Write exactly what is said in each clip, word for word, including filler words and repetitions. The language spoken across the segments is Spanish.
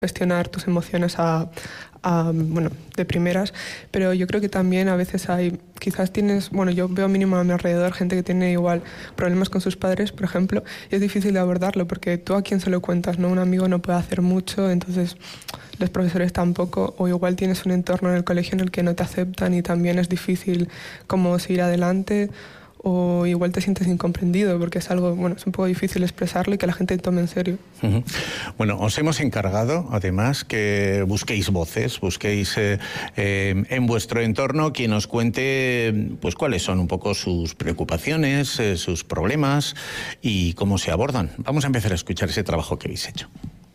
gestionar tus emociones a, a, bueno, de primeras, pero yo creo que también a veces hay, quizás tienes, bueno, yo veo mínimo a mi alrededor gente que tiene igual problemas con sus padres, por ejemplo, y es difícil de abordarlo porque tú a quién se lo cuentas, ¿no? Un amigo no puede hacer mucho, entonces los profesores tampoco, o igual tienes un entorno en el colegio en el que no te aceptan y también es difícil cómo seguir adelante, o igual te sientes incomprendido porque es algo, bueno, es un poco difícil expresarlo y que la gente tome en serio. Uh-huh. Bueno, os hemos encargado, además, que busquéis voces, busquéis eh, eh, en vuestro entorno quien os cuente, pues, cuáles son un poco sus preocupaciones, eh, sus problemas y cómo se abordan. Vamos a empezar a escuchar ese trabajo que habéis hecho.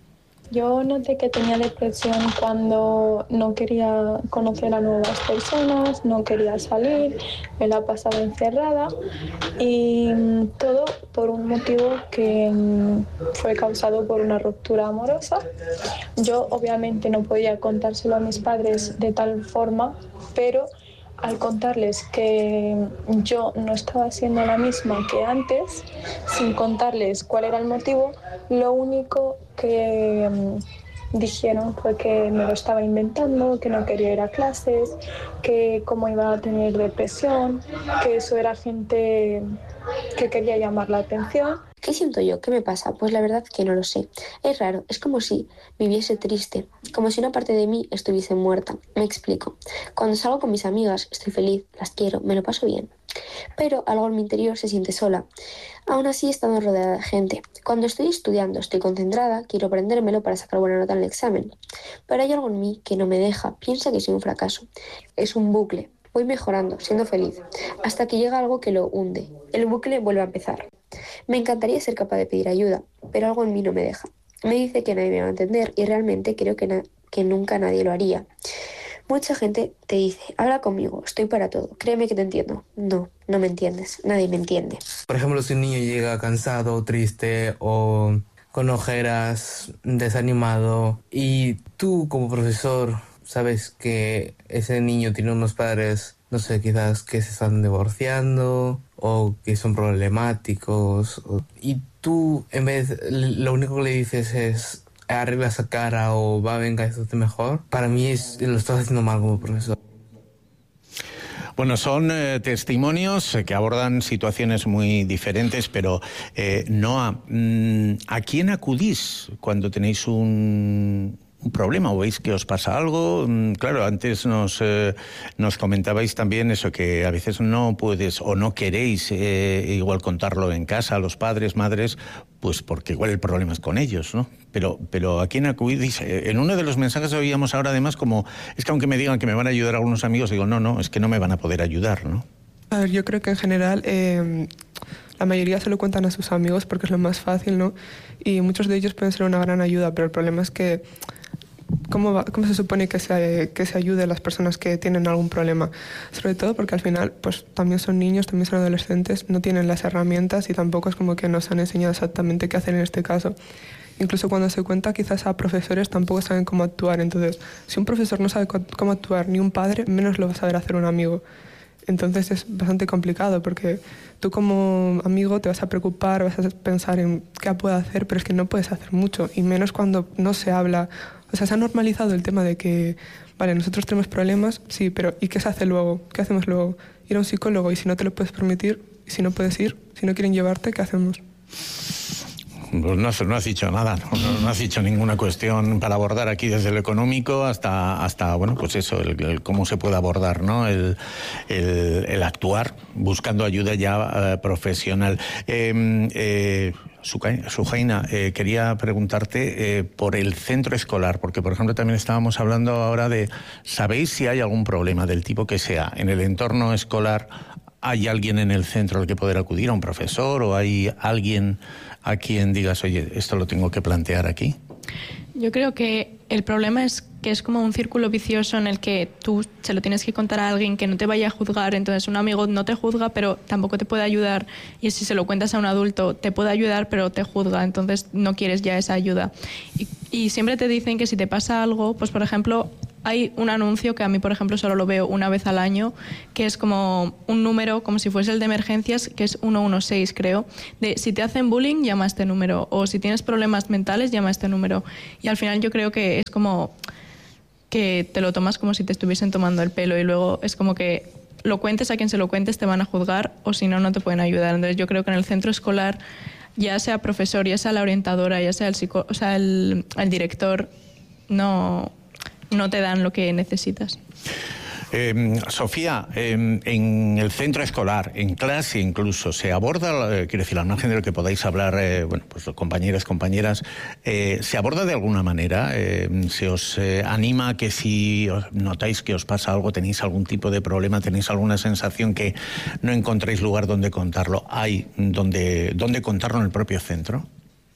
Yo noté que tenía depresión cuando no quería conocer a nuevas personas, no quería salir, me la pasaba encerrada y todo por un motivo que fue causado por una ruptura amorosa. Yo obviamente no podía contárselo a mis padres de tal forma, pero al contarles que yo no estaba siendo la misma que antes, sin contarles cuál era el motivo, lo único que um, dijeron fue que me lo estaba inventando, que no quería ir a clases, que cómo iba a tener depresión, que eso era gente que quería llamar la atención. ¿Qué siento yo? ¿Qué me pasa? Pues la verdad que no lo sé. Es raro, es como si viviese triste, como si una parte de mí estuviese muerta. Me explico. Cuando salgo con mis amigas estoy feliz, las quiero, me lo paso bien. Pero algo en mi interior se siente sola. Aún así, estando rodeada de gente. Cuando estoy estudiando, estoy concentrada, quiero aprendérmelo para sacar buena nota en el examen. Pero hay algo en mí que no me deja, piensa que soy un fracaso. Es un bucle. Voy mejorando, siendo feliz, hasta que llega algo que lo hunde. El bucle vuelve a empezar. Me encantaría ser capaz de pedir ayuda, pero algo en mí no me deja. Me dice que nadie me va a entender y realmente creo que, na- que nunca nadie lo haría. Mucha gente te dice, habla conmigo, estoy para todo, créeme que te entiendo. No, no me entiendes, nadie me entiende. Por ejemplo, si un niño llega cansado, triste o con ojeras, desanimado, y tú como profesor sabes que ese niño tiene unos padres, no sé, quizás que se están divorciando o que son problemáticos, o, y tú en vez, lo único que le dices es arregla esa cara o va, venga, esto es mejor, para mí es, lo estás haciendo mal como profesor. Bueno, son eh, testimonios eh, que abordan situaciones muy diferentes, pero eh, Noa, mmm, ¿a quién acudís cuando tenéis un... un problema o veis que os pasa algo? Claro, antes nos, eh, nos comentabais también eso, que a veces no puedes o no queréis eh, igual contarlo en casa a los padres, madres, pues porque igual el problema es con ellos, ¿no? Pero, pero ¿a quién acudís? En uno de los mensajes oíamos ahora además como, es que aunque me digan que me van a ayudar algunos amigos, digo, no, no, es que no me van a poder ayudar, ¿no? A ver, yo creo que en general eh, la mayoría se lo cuentan a sus amigos porque es lo más fácil, ¿no? Y muchos de ellos pueden ser una gran ayuda, pero el problema es que ¿Cómo, va, ¿Cómo se supone que se, que se ayude a las personas que tienen algún problema? Sobre todo porque al final pues también son niños, también son adolescentes, no tienen las herramientas y tampoco es como que nos han enseñado exactamente qué hacer en este caso. Incluso cuando se cuenta quizás a profesores tampoco saben cómo actuar. Entonces, si un profesor no sabe cómo actuar, ni un padre, menos lo va a saber hacer un amigo. Entonces es bastante complicado porque tú como amigo te vas a preocupar, vas a pensar en qué puedo hacer, pero es que no puedes hacer mucho, y menos cuando no se habla. O sea, se ha normalizado el tema de que, vale, nosotros tenemos problemas, sí, pero ¿y qué se hace luego? ¿Qué hacemos luego? Ir a un psicólogo, y si no te lo puedes permitir, y si no puedes ir, si no quieren llevarte, ¿qué hacemos? Pues no, no has dicho nada, no, no, no has dicho ninguna cuestión para abordar aquí desde lo económico hasta, hasta bueno, pues eso, el, el cómo se puede abordar, ¿no? El, el, el actuar buscando ayuda ya uh, profesional. Eh, eh, Sujaina, eh, quería preguntarte eh, por el centro escolar, porque por ejemplo también estábamos hablando ahora de, ¿sabéis si hay algún problema del tipo que sea en el entorno escolar? ¿Hay alguien en el centro al que poder acudir, a un profesor, o hay alguien a quien digas, oye, esto lo tengo que plantear aquí? Yo creo que el problema es que es como un círculo vicioso en el que tú se lo tienes que contar a alguien que no te vaya a juzgar. Entonces un amigo no te juzga, pero tampoco te puede ayudar, y si se lo cuentas a un adulto te puede ayudar, pero te juzga, entonces no quieres ya esa ayuda. Y, y siempre te dicen que si te pasa algo, pues por ejemplo, hay un anuncio que a mí, por ejemplo, solo lo veo una vez al año, que es como un número, como si fuese el de emergencias, que es ciento dieciséis, creo, de si te hacen bullying, llama a este número, o si tienes problemas mentales, llama a este número. Y al final yo creo que es como que te lo tomas como si te estuviesen tomando el pelo, y luego es como que lo cuentes a quien se lo cuentes, te van a juzgar, o si no, no te pueden ayudar. Entonces yo creo que en el centro escolar, ya sea profesor, ya sea la orientadora, ya sea el, psico- o sea, el, el director, no... no te dan lo que necesitas. Eh, Sofía, eh, en el centro escolar, en clase incluso, se aborda, eh, quiero decir, al margen de lo que podáis hablar, eh, bueno, pues compañeros, compañeras, eh, ¿se aborda de alguna manera? Eh, ¿Se os eh, anima a que si os notáis que os pasa algo, tenéis algún tipo de problema, tenéis alguna sensación que no encontráis lugar donde contarlo, hay donde, donde contarlo en el propio centro?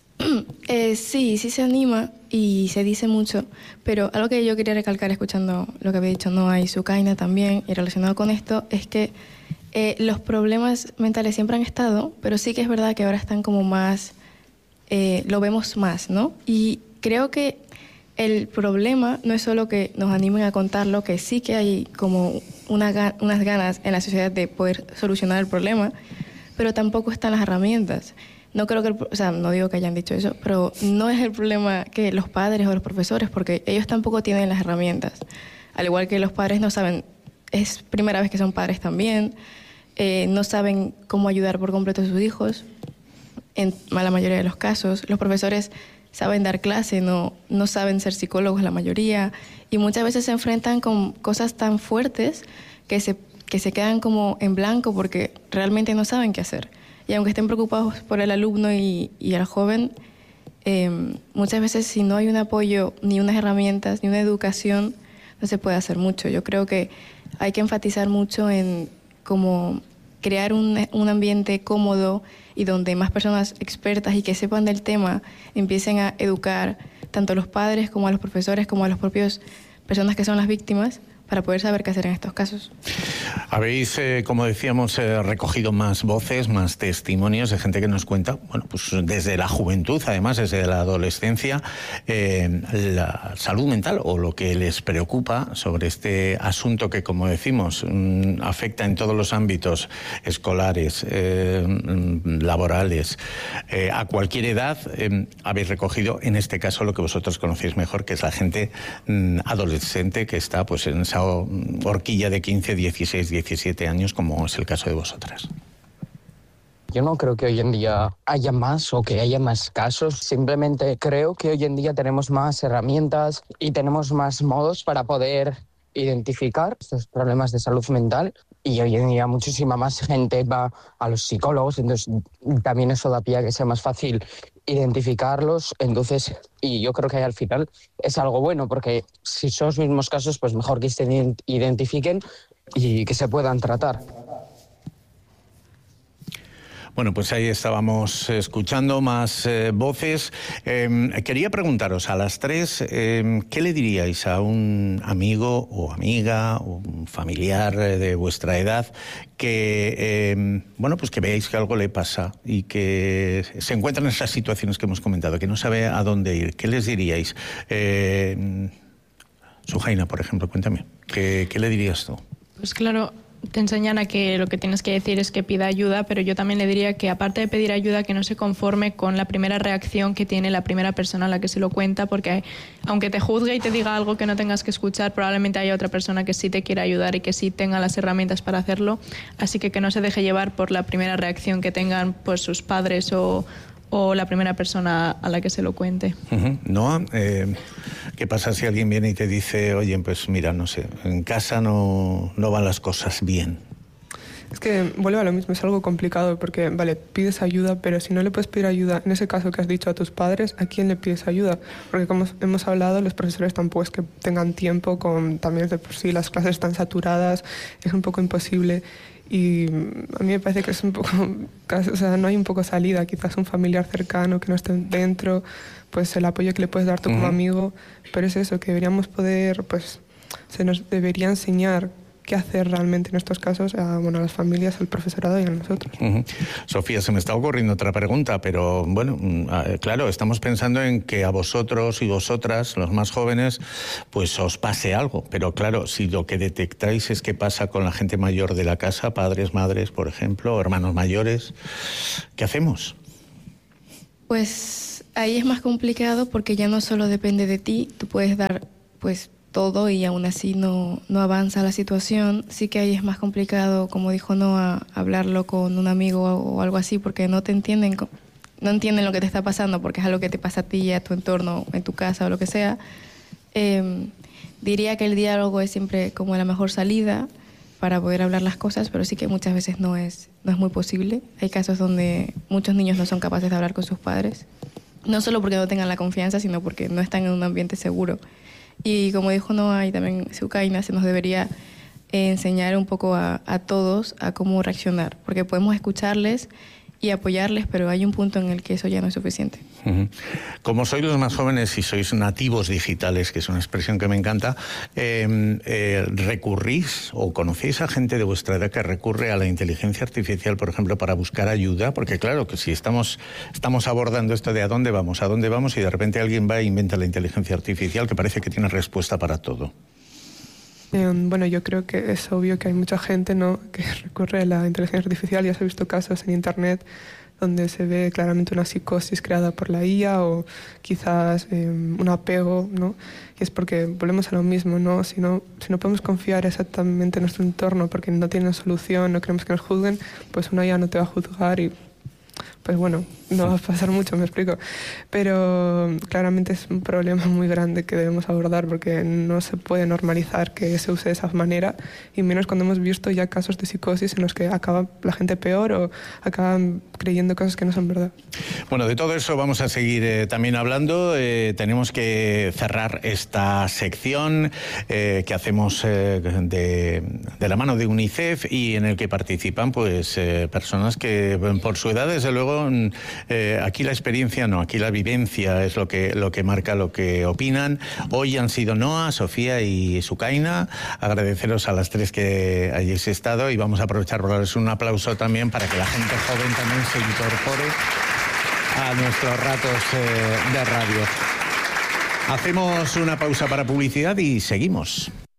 Eh, sí, sí se anima y se dice mucho, pero algo que yo quería recalcar escuchando lo que había dicho Noa y Sukaina también, y relacionado con esto, es que eh, los problemas mentales siempre han estado, pero sí que es verdad que ahora están como más, eh, lo vemos más, ¿no? Y creo que el problema no es solo que nos animen a contarlo, que sí que hay como una, unas ganas en la sociedad de poder solucionar el problema, pero tampoco están las herramientas. No creo que, el, o sea, no digo que hayan dicho eso, pero no es el problema que los padres o los profesores, porque ellos tampoco tienen las herramientas. Al igual que los padres no saben, es primera vez que son padres también, eh, no saben cómo ayudar por completo a sus hijos, en la mayoría de los casos. Los profesores saben dar clase, no, no saben ser psicólogos la mayoría, y muchas veces se enfrentan con cosas tan fuertes que se, que se quedan como en blanco porque realmente no saben qué hacer. Y aunque estén preocupados por el alumno y, y el joven, eh, muchas veces si no hay un apoyo, ni unas herramientas, ni una educación, no se puede hacer mucho. Yo creo que hay que enfatizar mucho en cómo crear un, un ambiente cómodo y donde más personas expertas y que sepan del tema empiecen a educar tanto a los padres como a los profesores como a las propias personas que son las víctimas, para poder saber qué hacer en estos casos. Habéis, eh, como decíamos, eh, recogido más voces, más testimonios de gente que nos cuenta, bueno, pues desde la juventud, además, desde la adolescencia, eh, la salud mental o lo que les preocupa sobre este asunto que, como decimos, mm, afecta en todos los ámbitos escolares, eh, laborales, eh, a cualquier edad. Eh, habéis recogido, en este caso, lo que vosotros conocéis mejor, que es la gente mm, adolescente que está pues en esa horquilla de quince, dieciséis, diecisiete años, como es el caso de vosotras. Yo no creo que hoy en día haya más o que haya más casos. Simplemente creo que hoy en día tenemos más herramientas y tenemos más modos para poder identificar estos problemas de salud mental. Y hoy en día muchísima más gente va a los psicólogos, entonces también eso da pie a que sea más fácil identificarlos. Entonces, y yo creo que al final es algo bueno, porque si son los mismos casos, pues mejor que se identifiquen y que se puedan tratar. Bueno, pues ahí estábamos escuchando más eh, voces. Eh, quería preguntaros a las tres, eh, ¿qué le diríais a un amigo o amiga o un familiar de vuestra edad que, eh, bueno, pues que veáis que algo le pasa y que se encuentra en esas situaciones que hemos comentado, que no sabe a dónde ir? ¿Qué les diríais? Eh, Sukaina, por ejemplo, cuéntame, ¿qué, qué le dirías tú? Pues claro, te enseñan a que lo que tienes que decir es que pida ayuda, pero yo también le diría que aparte de pedir ayuda, que no se conforme con la primera reacción que tiene la primera persona a la que se lo cuenta, porque aunque te juzgue y te diga algo que no tengas que escuchar, probablemente haya otra persona que sí te quiera ayudar y que sí tenga las herramientas para hacerlo, así que que no se deje llevar por la primera reacción que tengan pues sus padres o, o la primera persona a la que se lo cuente. Uh-huh. Noa, eh, ¿qué pasa si alguien viene y te dice, oye, pues mira, no sé, en casa no, no van las cosas bien? Es que vuelve a lo mismo, es algo complicado porque, vale, pides ayuda, pero si no le puedes pedir ayuda, en ese caso que has dicho a tus padres, ¿a quién le pides ayuda? Porque como hemos hablado, los profesores tampoco es que tengan tiempo, con, también de por sí las clases están saturadas, es un poco imposible. Y a mí me parece que es un poco, o sea, no hay un poco salida, quizás un familiar cercano que no esté dentro, pues el apoyo que le puedes dar tú uh-huh. como amigo, pero es eso, que deberíamos poder, pues se nos debería enseñar qué hacer realmente en estos casos a, bueno, a las familias, al profesorado y a nosotros. Uh-huh. Sofía, se me está ocurriendo otra pregunta, pero bueno, claro, estamos pensando en que a vosotros y vosotras, los más jóvenes, pues os pase algo, pero claro, si lo que detectáis es que pasa con la gente mayor de la casa, padres, madres, por ejemplo, hermanos mayores, ¿qué hacemos? Pues ahí es más complicado porque ya no solo depende de ti, tú puedes dar pues todo y aún así no, no avanza la situación. Sí que ahí es más complicado, como dijo Noa, hablarlo con un amigo o algo así porque no te entienden, no entienden lo que te está pasando porque es algo que te pasa a ti, a tu entorno, en tu casa o lo que sea. Eh, diría que el diálogo es siempre como la mejor salida para poder hablar las cosas, pero sí que muchas veces no es, no es muy posible. Hay casos donde muchos niños no son capaces de hablar con sus padres, no solo porque no tengan la confianza, sino porque no están en un ambiente seguro. Y como dijo Noa y también Sukaina, se nos debería enseñar un poco a, a todos a cómo reaccionar, porque podemos escucharles y apoyarles, pero hay un punto en el que eso ya no es suficiente. Uh-huh. Como sois los más jóvenes y sois nativos digitales, que es una expresión que me encanta, eh, eh, ¿recurrís o conocéis a gente de vuestra edad que recurre a la inteligencia artificial, por ejemplo, para buscar ayuda? Porque claro, que si estamos, estamos abordando esto de a dónde vamos, a dónde vamos, y de repente alguien va e inventa la inteligencia artificial que parece que tiene respuesta para todo. Eh, bueno, yo creo que es obvio que hay mucha gente, ¿no?, que recurre a la inteligencia artificial. Ya se ha visto casos en internet donde se ve claramente una psicosis creada por la I A o quizás eh, un apego, ¿no? Y es porque volvemos a lo mismo, ¿no? Si no, si no podemos confiar exactamente en nuestro entorno porque no tienen solución, no queremos que nos juzguen, pues una I A no te va a juzgar y pues bueno, no va a pasar mucho, me explico. Pero claramente es un problema muy grande que debemos abordar porque no se puede normalizar que se use de esa manera, y menos cuando hemos visto ya casos de psicosis en los que acaba la gente peor o acaban creyendo cosas que no son verdad. Bueno, de todo eso vamos a seguir eh, también hablando. Eh, tenemos que cerrar esta sección eh, que hacemos eh, de, de la mano de UNICEF y en el que participan pues eh, personas que por su edad, desde luego, eh, aquí la experiencia no, aquí la vivencia es lo que, lo que marca lo que opinan. Hoy han sido Noa, Sofía y Sukaina. Agradeceros a las tres que hayáis estado y vamos a aprovechar para darles un aplauso también para que la gente joven también se incorpore a nuestros ratos eh, de radio. Hacemos una pausa para publicidad y seguimos.